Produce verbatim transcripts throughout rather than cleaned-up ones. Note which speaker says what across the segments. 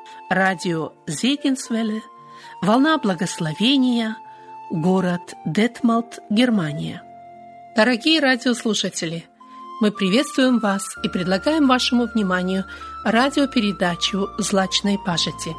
Speaker 1: радио Зегенсвелле, волна благословения, город Детмалт, Германия. Дорогие радиослушатели, мы приветствуем вас и предлагаем вашему вниманию радиопередачу «Злачной пажити».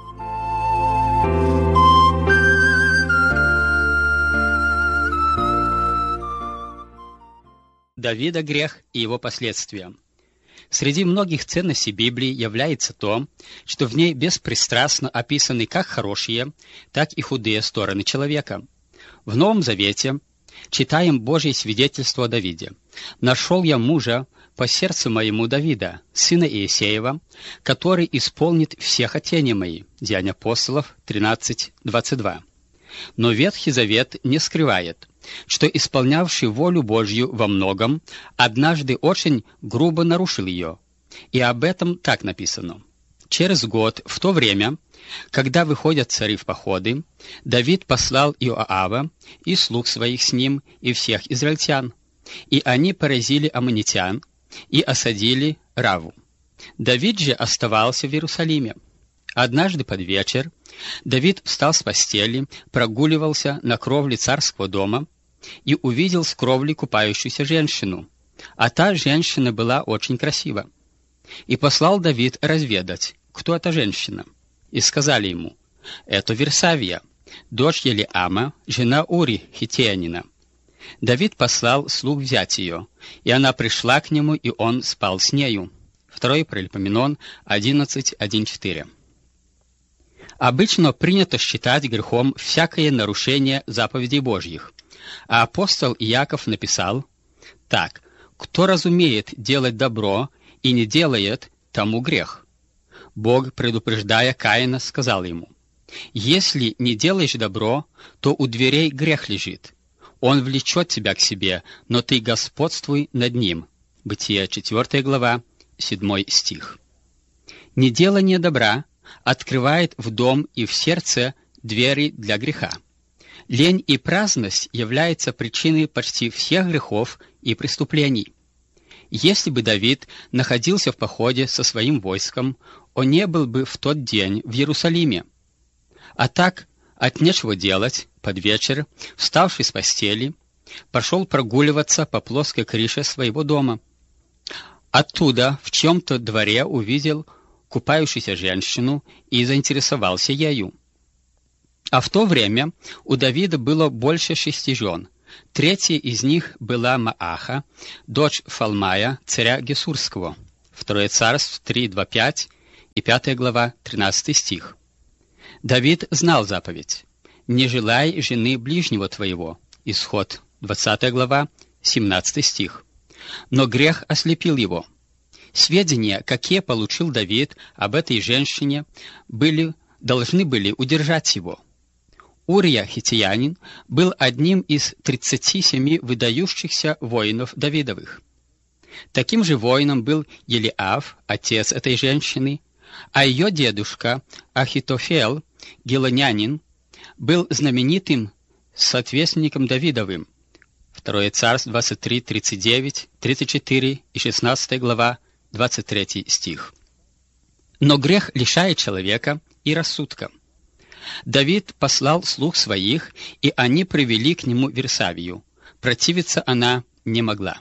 Speaker 2: Давида грех и его последствия. Среди многих ценностей Библии является то, что в ней беспристрастно описаны как хорошие, так и худые стороны человека. В Новом Завете читаем Божье свидетельство о Давиде. «Нашел я мужа по сердцу моему Давида, сына Иесеева, который исполнит все хотения мои». Деяния апостолов тринадцать двадцать два. Но Ветхий Завет не скрывает, что исполнявший волю Божью во многом однажды очень грубо нарушил ее. И об этом так написано. Через год, в то время, когда выходят цари в походы, Давид послал Иоава и слуг своих с ним и всех израильтян, и они поразили аммонитян и осадили Раву. Давид же оставался в Иерусалиме. Однажды под вечер Давид встал с постели, прогуливался на кровле царского дома и увидел с кровли купающуюся женщину, а та женщина была очень красива. И послал Давид разведать, кто эта женщина. И сказали ему: «Это Версавия, дочь Елиама, жена Ури хиттеянина». Давид послал слуг взять ее, и она пришла к нему, и он спал с нею. Второй Паралипоменон одиннадцать один четыре. Обычно принято считать грехом всякое нарушение заповедей Божьих, а апостол Иаков написал так: «Кто разумеет делать добро и не делает, тому грех». Бог, предупреждая Каина, сказал ему: «Если не делаешь добро, то у дверей грех лежит. Он влечет тебя к себе, но ты господствуй над ним». Бытие четвёртая глава, седьмой стих. Неделание добра открывает в дом и в сердце двери для греха. Лень и праздность являются причиной почти всех грехов и преступлений. Если бы Давид находился в походе со своим войском, он не был бы в тот день в Иерусалиме. А так, от нечего делать, под вечер, вставший с постели, пошел прогуливаться по плоской крыше своего дома. Оттуда в чем-то дворе увидел купающуюся женщину и заинтересовался ею. А в то время у Давида было больше шести жен. Третья из них была Мааха, дочь Фалмая, царя Гесурского. Второе Царств три два пять и пятая глава, тринадцатый стих. Давид знал заповедь: «Не желай жены ближнего твоего». Исход двадцатая глава, семнадцатый стих. Но грех ослепил его. Сведения, какие получил Давид об этой женщине, были, должны были удержать его. Урия хиттеянин был одним из тридцати семи выдающихся воинов Давидовых. Таким же воином был Елиав, отец этой женщины, а ее дедушка Ахитофел, гилонянин, был знаменитым соответственником Давидовым. Второе Царств двадцать три тридцать девять, тридцать четыре и шестнадцатая глава, двадцать третий стих. Но грех лишает человека и рассудка. Давид послал слуг своих, и они привели к нему Версавию. Противиться она не могла.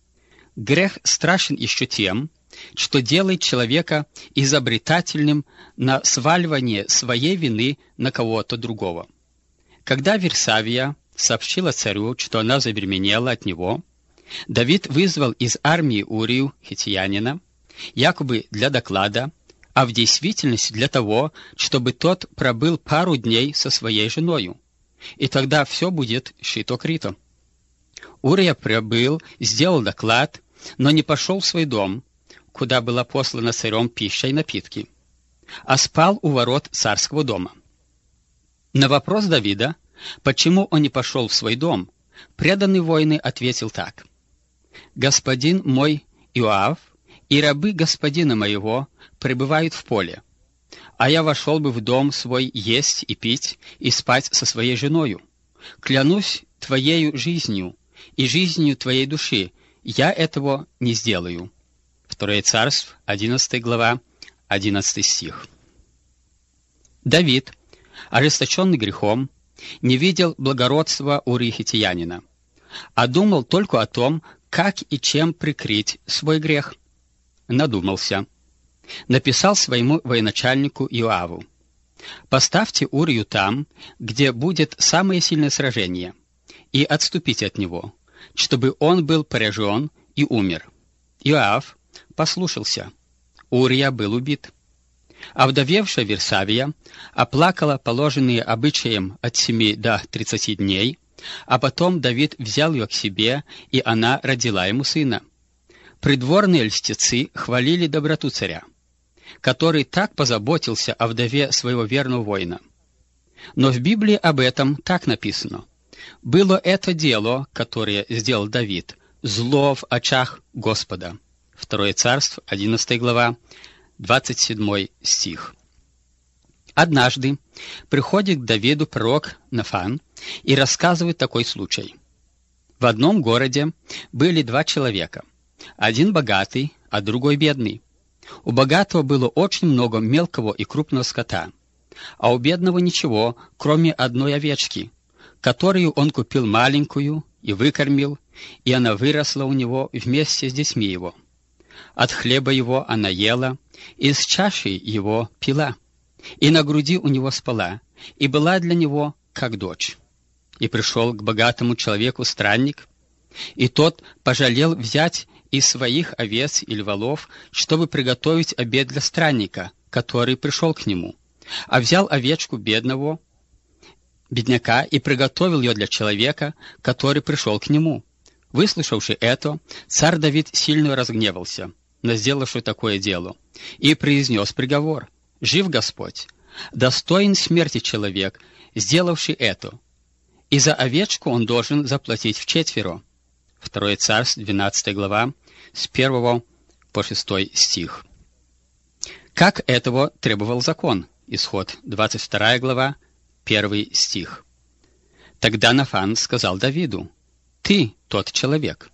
Speaker 2: Грех страшен еще тем, что делает человека изобретательным на сваливание своей вины на кого-то другого. Когда Версавия сообщила царю, что она забеременела от него, Давид вызвал из армии Урию хиттеянина, якобы для доклада, а в действительности для того, чтобы тот пробыл пару дней со своей женою, и тогда все будет шито-крито. Урия пробыл, сделал доклад, но не пошел в свой дом, куда была послана царем пища и напитки, а спал у ворот царского дома. На вопрос Давида, почему он не пошел в свой дом, преданный воины ответил так: «Господин мой Иоав и рабы господина моего пребывают в поле, а я вошел бы в дом свой есть и пить и спать со своей женою. Клянусь твоею жизнью и жизнью твоей души, я этого не сделаю». Второе Царств, одиннадцатая глава, одиннадцатый стих. Давид, ожесточенный грехом, не видел благородства Урии Хиттиянина, а думал только о том, как и чем прикрыть свой грех. Надумался. Написал своему военачальнику Иоаву: «Поставьте Урию там, где будет самое сильное сражение, и отступите от него, чтобы он был поражен и умер». Иоав послушался. Урия был убит. Овдовевшая Версавия оплакала положенные обычаем от семи до тридцати дней, а потом Давид взял ее к себе, и она родила ему сына. Придворные льстецы хвалили доброту царя, который так позаботился о вдове своего верного воина. Но в Библии об этом так написано: «Было это дело, которое сделал Давид, зло в очах Господа». Второе Царств, одиннадцатая глава, двадцать седьмой стих. Однажды приходит к Давиду пророк Нафан и рассказывает такой случай. В одном городе были два человека, один богатый, а другой бедный. У богатого было очень много мелкого и крупного скота, а у бедного ничего, кроме одной овечки, которую он купил маленькую и выкормил, и она выросла у него вместе с детьми его. От хлеба его она ела, и из чаши его пила, и на груди у него спала, и была для него как дочь. И пришел к богатому человеку странник, и тот пожалел взять из своих овец или волов, чтобы приготовить обед для странника, который пришел к нему, а взял овечку бедного, бедняка, и приготовил ее для человека, который пришел к нему. Выслушавши это, царь Давид сильно разгневался на сделавший такое дело, и произнес приговор: «Жив Господь, достоин смерти человек, сделавший это, и за овечку он должен заплатить вчетверо». Второе Царств, двенадцатая глава, с первого по шестой стих. Как этого требовал закон? Исход, двадцать вторая глава, первый стих. Тогда Нафан сказал Давиду: «Ты тот человек».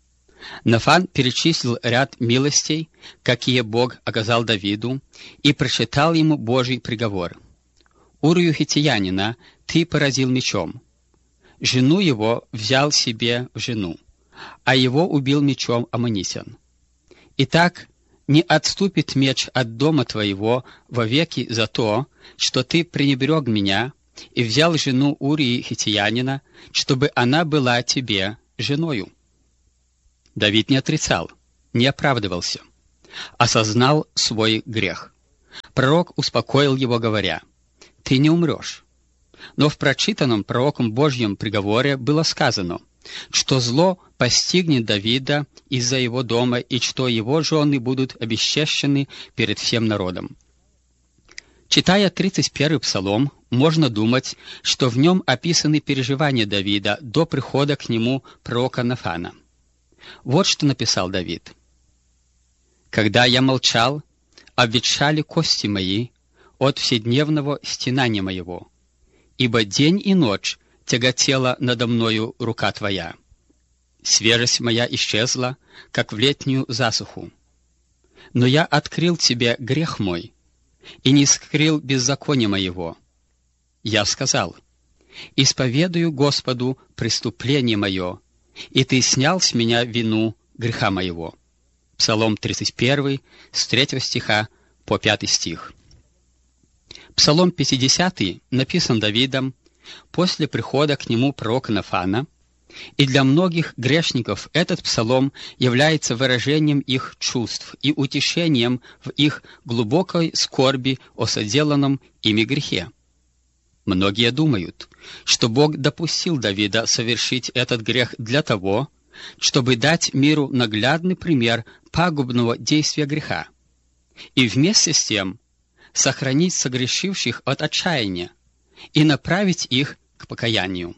Speaker 2: Нафан перечислил ряд милостей, какие Бог оказал Давиду, и прочитал ему Божий приговор. «Урию Хиттиянина ты поразил мечом, жену его взял себе в жену, а его убил мечом аммонитян. Итак, не отступит меч от дома твоего вовеки за то, что ты пренебрег меня и взял жену Урии Хиттиянина, чтобы она была тебе женою». Давид не отрицал, не оправдывался, осознал свой грех. Пророк успокоил его, говоря: «Ты не умрешь». Но в прочитанном пророком Божьем приговоре было сказано, что зло постигнет Давида из-за его дома, и что его жены будут обесчещены перед всем народом. Читая тридцать первый псалом, можно думать, что в нем описаны переживания Давида до прихода к нему пророка Нафана. Вот что написал Давид: «Когда я молчал, обветшали кости мои от вседневного стенания моего, ибо день и ночь тяготела надо мною рука твоя. Свежесть моя исчезла, как в летнюю засуху. Но я открыл тебе грех мой и не скрыл беззакония моего. Я сказал: исповедую Господу преступление мое, и ты снял с меня вину греха моего». Псалом тридцать один, с третьего стиха по пятый стих. Псалом пятидесятый написан Давидом после прихода к нему пророка Нафана, и для многих грешников этот псалом является выражением их чувств и утешением в их глубокой скорби о соделанном ими грехе. Многие думают, что Бог допустил Давида совершить этот грех для того, чтобы дать миру наглядный пример пагубного действия греха, и вместе с тем сохранить согрешивших от отчаяния и направить их к покаянию.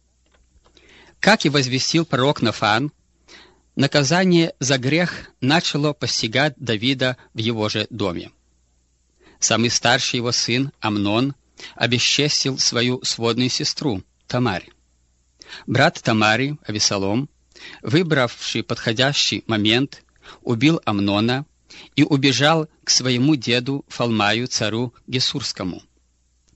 Speaker 2: Как и возвестил пророк Нафан, наказание за грех начало постигать Давида в его же доме. Самый старший его сын Амнон обесчестил свою сводную сестру Тамарь. Брат Тамари, Авесолом, выбравший подходящий момент, убил Амнона и убежал к своему деду Фалмаю, царю Гесурскому.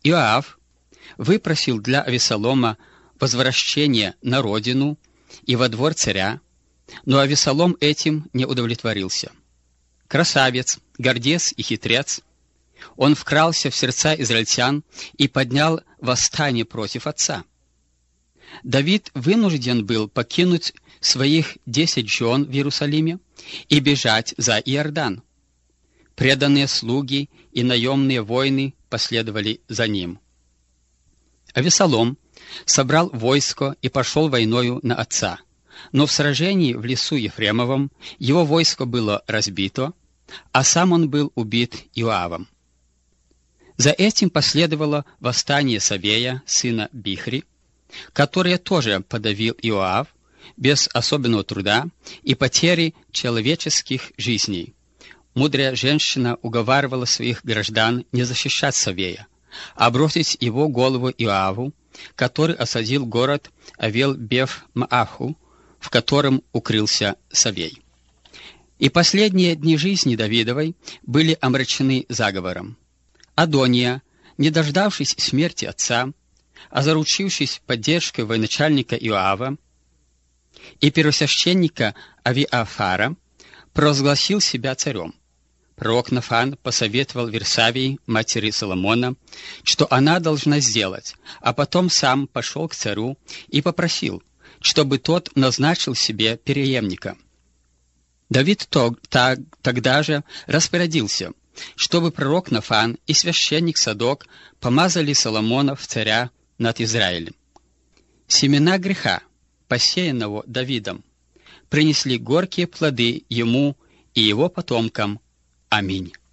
Speaker 2: Иоав выпросил для Авессалома возвращение на родину и во двор царя, но Авессалом этим не удовлетворился. Красавец, гордец и хитрец, он вкрался в сердца израильтян и поднял восстание против отца. Давид вынужден был покинуть своих десять жен в Иерусалиме и бежать за Иордан. Преданные слуги и наемные воины последовали за ним. Авессалом собрал войско и пошел войною на отца. Но в сражении в лесу Ефремовом его войско было разбито, а сам он был убит Иоавом. За этим последовало восстание Савея, сына Бихри, которое тоже подавил Иоав без особенного труда и потери человеческих жизней. Мудрая женщина уговаривала своих граждан не защищать Савея, а бросить его голову Иоаву, который осадил город Авел-Бев-Мааху, в котором укрылся Савей. И последние дни жизни Давидовой были омрачены заговором. Адония, не дождавшись смерти отца, а заручившись поддержкой военачальника Иоава и первосвященника Авиафара, провозгласил себя царем. Пророк Нафан посоветовал Версавии, матери Соломона, что она должна сделать, а потом сам пошел к царю и попросил, чтобы тот назначил себе преемника. Давид тогда же распорядился, чтобы пророк Нафан и священник Садок помазали Соломона в царя над Израилем. Семена греха, посеянного Давидом, принесли горькие плоды ему и его потомкам. Аминь.